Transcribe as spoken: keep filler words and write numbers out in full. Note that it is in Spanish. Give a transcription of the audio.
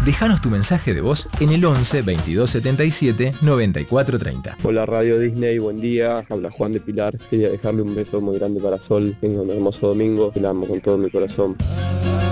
Déjanos tu mensaje de voz en el once veintidós setenta y siete noventa y cuatro treinta. Hola Radio Disney, buen día. Habla Juan de Pilar. Quería dejarle un beso muy grande para Sol. Tenga un hermoso domingo. Que la amo con todo mi corazón.